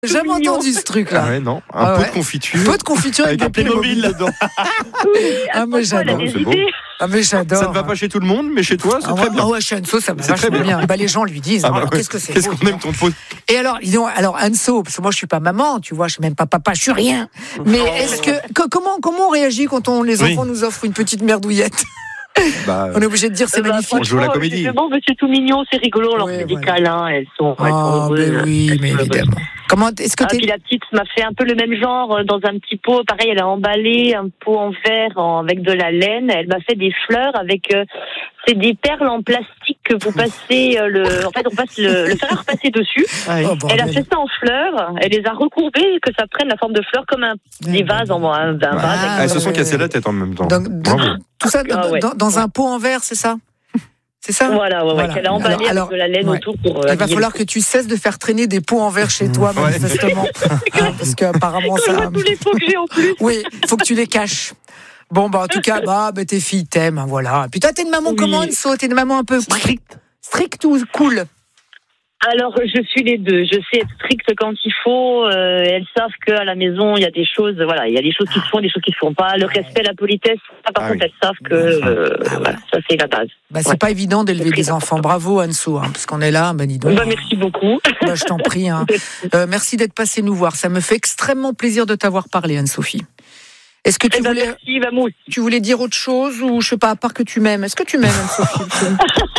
J'ai jamais entendu ce truc-là. Ah ouais, non. Un pot de confiture. Pot de confiture avec un Playmobil dedans. Ah, mais j'adore. C'est beau. Ah, mais j'adore. Ça ne va pas chez tout le monde, mais chez toi, c'est très bien. Ah ouais, chez Anso, ça va C'est très vachement bien. Bah, les gens lui disent, qu'est-ce que c'est Qu'est-ce beau, qu'on aime ton pot. Et alors, Anso, parce que moi je suis pas maman, tu vois, je suis même pas papa, je suis rien. Mais est-ce que comment on réagit quand les enfants nous offrent une petite merdouillette? On est obligé de dire c'est magnifique. On joue à la comédie. Bon, c'est tout mignon, c'est rigolo, on leur fait des câlins, elles sont heureuses. Oui, mais évidemment. Est-ce que puis la petite m'a fait un peu le même genre dans un petit pot. Pareil, elle a emballé un pot en verre avec de la laine. Elle m'a fait des fleurs avec c'est des perles en plastique que vous passez on passe le fer à repasser dessus. Elle a fait ça en fleurs. Elle les a recourbées que ça prenne la forme de fleurs comme des vases un vase. Elles se sont cassées la tête en même temps. Tout ça dans un pot en verre, c'est ça? C'est ça? Voilà. Qu'elle a emballé avec de la laine autour pour. Il va falloir que tu cesses de faire traîner des pots en verre chez toi, manifestement. Parce qu'apparemment ça. Tous les pots que j'ai en plus. Oui, il faut que tu les caches. Bon, en tout cas, tes filles t'aiment, voilà. Puis toi, t'es une maman comment, Anso? T'es une maman un peu stricte ou cool? Alors, je suis les deux. Je sais être stricte quand il faut. Elles savent qu'à la maison, il y a des choses, il y a des choses qui se font, des choses qui se font pas. Le respect, la politesse, ça, par contre, elles savent que, ça, c'est la base. C'est pas évident d'élever des enfants. Bravo, Anso, parce qu'on est là, dis donc. Merci beaucoup. Je t'en prie, merci d'être passé nous voir. Ça me fait extrêmement plaisir de t'avoir parlé, Anne-Sophie. Est-ce que tu voulais, merci, moi aussi. Tu voulais dire autre chose ou je sais pas, à part que tu m'aimes? Est-ce que tu m'aimes, Anne-Sophie?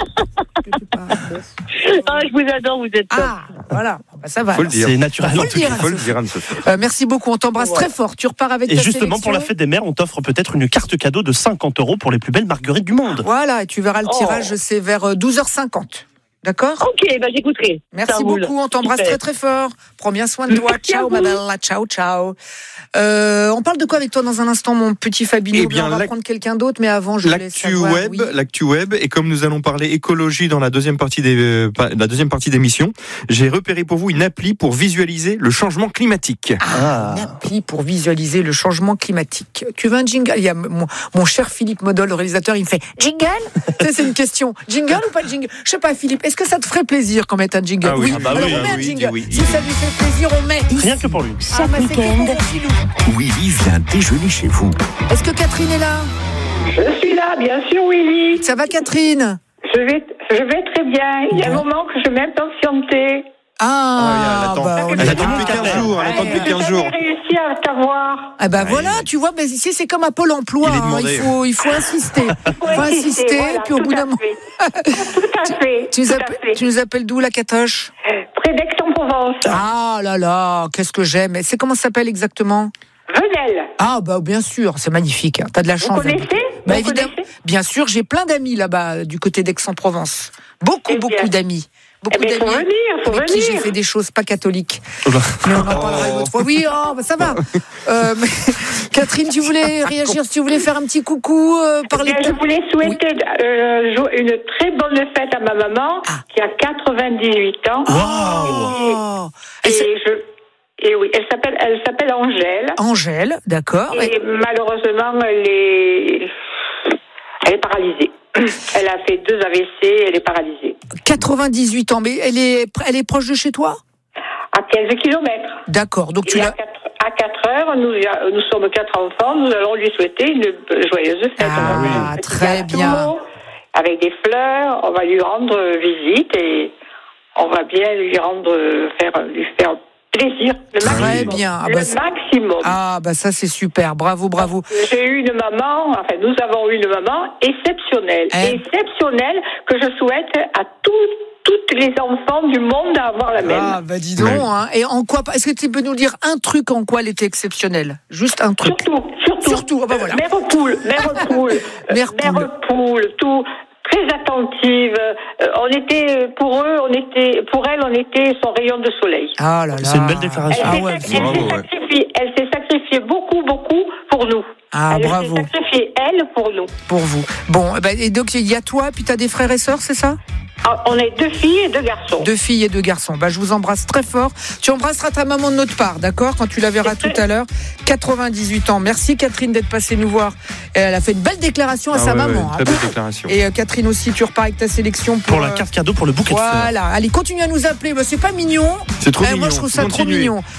Je vous adore, vous êtes top. Voilà, ça va. Faut le dire. C'est naturel. Faut le dire, Anne-Sophie. Merci beaucoup, on t'embrasse très fort. Tu repars avec ta sélection. Et justement, pour la fête des mères, on t'offre peut-être une carte cadeau de 50 € pour les plus belles marguerites du monde. Voilà, et tu verras le tirage, c'est vers 12h50. D'accord? Ok, j'écouterai. Merci beaucoup, on t'embrasse très très fort. Prends bien soin de toi. Ciao, ma belle. Ciao, ciao. On parle de quoi avec toi dans un instant, mon petit Fabino? On va prendre quelqu'un d'autre, mais avant, je voulais savoir... L'actu web, et comme nous allons parler écologie dans la deuxième partie d'émission, j'ai repéré pour vous une appli pour visualiser le changement climatique. Une appli pour visualiser le changement climatique. Tu veux un jingle? Il y a mon cher Philippe Modol, le réalisateur, il me fait jingle? C'est une question. Jingle ou pas de jingle? Je sais pas, Philippe. Est-ce que ça te ferait plaisir qu'on mette un jingle? Alors on met un jingle. Si ça lui fait plaisir, on met. Rien que pour lui. Chaque week-end, Willy vient déjeuner chez vous. Est-ce que Catherine est là? Je suis là, bien sûr, Willy. Ça va, Catherine? Je vais très bien. Il y a un moment que je m'impatientais. Elle attend depuis 15 jours. Elle attend depuis 15 jours. J'ai réussi à t'avoir. Voilà, tu vois, mais ici c'est comme à Pôle emploi. Il faut insister. Puis au bout d'un moment. Tout à fait. Tu nous appelles d'où, la Catoche? Près d'Aix-en-Provence. Ah là là, qu'est-ce que j'aime. C'est comment ça s'appelle exactement? Venelle. Bien sûr, c'est magnifique. T'as de la chance. Vous connaissez? Évidemment. Bien sûr, j'ai plein d'amis là-bas du côté d'Aix-en-Provence. Beaucoup d'amis. Beaucoup d'amis avec qui j'ai fait des choses pas catholiques. Mais on en parlera une autre fois. Oui, ça va. Catherine, tu voulais réagir, tu voulais faire un petit coucou, parler. Je voulais souhaiter une très bonne fête à ma maman qui a 98 ans. Waouh. Et oui, elle s'appelle Angèle. Angèle, d'accord. Et malheureusement, elle est paralysée. Elle a fait 2 AVC, elle est paralysée. 98 ans, mais elle est proche de chez toi? À 15 kilomètres. D'accord, donc à 4 heures, nous sommes 4 enfants, nous allons lui souhaiter une joyeuse fête. Très bien. Avec des fleurs, on va lui rendre visite et on va bien lui faire plaisir, le maximum. Très bien. Maximum. Ça c'est super. Bravo. J'ai eu une maman, nous avons eu une maman exceptionnelle. Exceptionnelle que je souhaite à toutes les enfants du monde d'avoir la même. Dis donc, Et en quoi, est-ce que tu peux nous dire un truc en quoi elle était exceptionnelle? Juste un truc. Surtout. Voilà. Mère poule, tout. Très attentive. Pour elle, on était son rayon de soleil. Ah là là. C'est une belle déclaration. Elle s'est sacrifiée beaucoup pour nous. Elle s'est sacrifiée, elle, pour nous. Pour vous. Bon, et donc il y a toi, puis tu as des frères et sœurs, c'est ça? On est 2 filles et 2 garçons. 2 filles et 2 garçons. Je vous embrasse très fort. Tu embrasseras ta maman de notre part, d'accord? Quand tu la verras tout à l'heure. 98 ans. Merci Catherine d'être passée nous voir. Elle a fait une belle déclaration à sa maman. Très belle déclaration. Et Catherine aussi, tu repars avec ta sélection pour la carte cadeau pour le bouquet de fleurs. Voilà. Allez, continue à nous appeler. C'est pas mignon. C'est trop mignon. Moi, je trouve ça trop mignon.